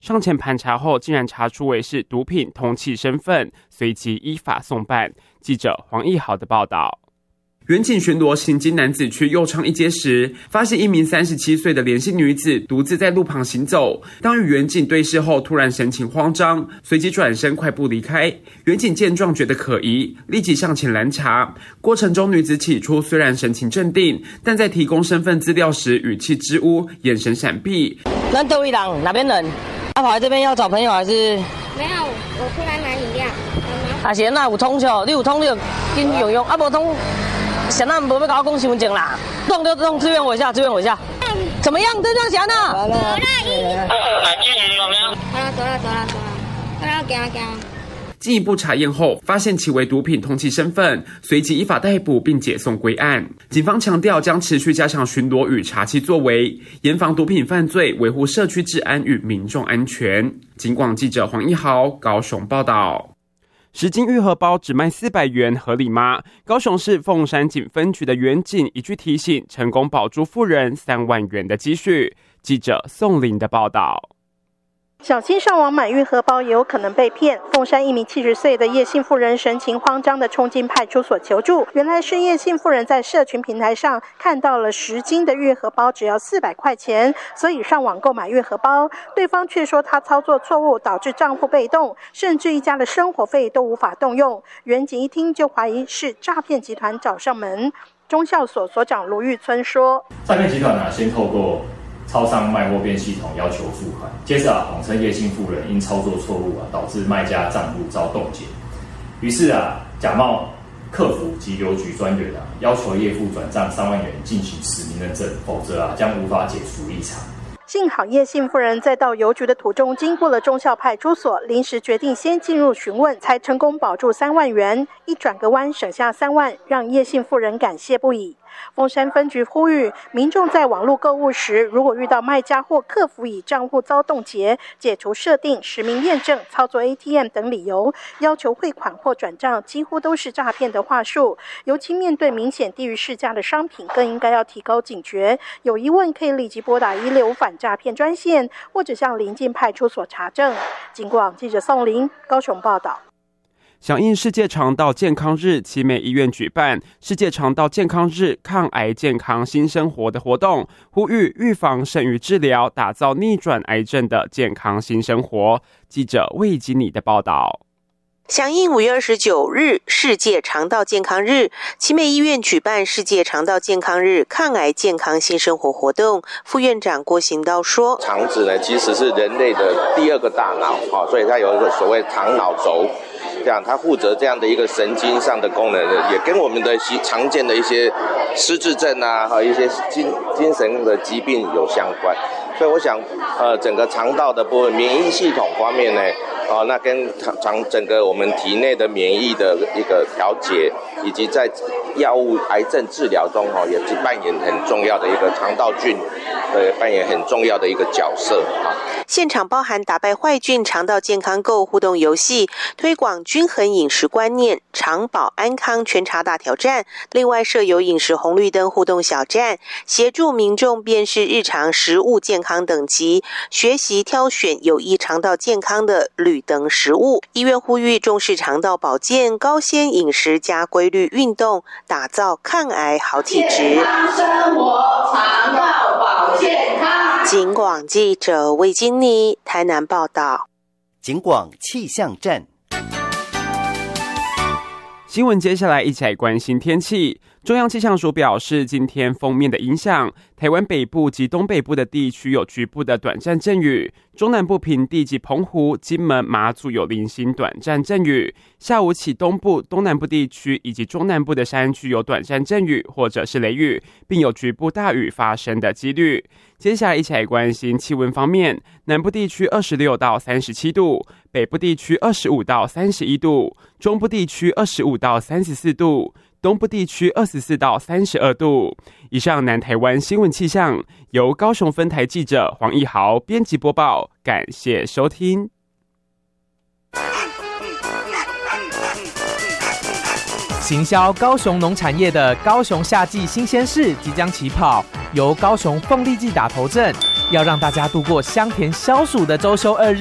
上前盘查后，竟然查出为是毒品通缉身份，随即依法送办。记者黄义豪的报道。远警巡逻行经楠梓区右昌一街时，发现一名37岁的连姓女子独自在路旁行走。当与远警对视后，突然神情慌张，随即转身快步离开。远警见状觉得可疑，立即上前拦查。过程中，女子起初虽然神情镇定，但在提供身份资料时语气支吾，眼神闪避。 咱哪位人？哪边人？跑来这边要找朋友还是？ 没有，我出来买饮料。 啊是那有通就，你有通你就紧用用，啊无通。想那不要跟我讲身份证啦，动就动，支援我一下，支援我一下。怎么样？这样想呢？ 好了，好了，走了，走。 进一步查验后，发现其为毒品通缉身份，随即依法逮捕并解送归案。警方强调将持续加强巡逻与查缉作为，严防毒品犯罪，维护社区治安与民众安全。警广记者黄义豪高雄报道。10斤玉荷包只卖400元，合理吗？高雄市凤山警分局的员警一句提醒，成功保住富人3万元的积蓄。记者宋玲的报道。 小心上网买玉荷包也有可能被骗。凤山一名70岁的叶姓妇人神情慌张地冲进派出所求助，原来是叶姓妇人在社群平台上看到了10斤的玉荷包只要400块钱，所以上网购买玉荷包。对方却说他操作错误，导致账户被冻，甚至一家的生活费都无法动用。员警一听就怀疑是诈骗集团找上门。中校所所长卢玉村说： 诈骗集团先透过超商卖货变系统要求付款，接着谎称叶姓妇人因操作错误导致卖家账户遭冻结，于是假冒客服及邮局专员要求业妇转账3万元进行实名认证，否则将无法解除立场。 幸好叶姓妇人在到邮局的途中经过了中校派出所，临时决定先进入询问，才成功保住3万元。一转个弯省下3万，让叶姓妇人感谢不已。凤山分局呼吁民众在网络购物时，如果遇到卖家或客服以账户遭冻结、解除设定、实名验证、操作 ATM 等理由要求汇款或转账，几乎都是诈骗的话术。尤其面对明显低于市价的商品，更应该要提高警觉。有疑问可以立即拨打165反诈骗专线，或者向邻近派出所查证。警广记者宋玲高雄报道。 响应世界肠道健康日，奇美医院举办世界肠道健康日抗癌健康新生活的活动，呼吁预防胜于治疗，打造逆转癌症的健康新生活。记者魏基尼的报道。 响应5月29日世界肠道健康日，奇美医院举办世界肠道健康日抗癌健康新生活活动。副院长郭行道说： 肠子呢其实是人类的第2个大脑，所以它有一个所谓肠脑轴，这样它负责这样的一个神经上的功能，也跟我们的常见的一些失智症和一些精神的疾病有相关。所以我想整个肠道的部分免疫系统方面呢，那跟整个我们体内的免疫的一个调节，以及在药物癌症治疗中也是扮演很重要的一个肠道菌扮演很重要的一个角色。 现场包含打败坏菌肠道健康购互动游戏，推广均衡饮食观念，肠保安康全查大挑战，另外设有饮食红绿灯互动小站，协助民众辨识日常食物健康等级，学习挑选有益肠道健康的绿灯食物。医院呼吁重视肠道保健，高纤饮食加规律运动，打造抗癌好体质。 健康生活，肠道保健康。 警广记者魏金妮台南报道。 警广气象站。 新闻接下来一起来关心天气。中央气象署表示，今天锋面的影响，台湾北部及东北部的地区有局部的短暂阵雨，中南部平地及澎湖、金门、马祖有零星短暂阵雨。下午起，东部、东南部地区以及中南部的山区有短暂阵雨或者是雷雨，并有局部大雨发生的几率。接下来一起来关心气温方面，南部地区26到37度，北部地区25到31度，中部地区25到34度，东部地区24到32度。以上南台湾新闻气象由高雄分台记者黄义豪编辑播报，感谢收听。 行销高雄农产业的高雄夏季新鲜事即将起跑，由高雄凤梨季打头阵，要让大家度过香甜消暑的周休2日。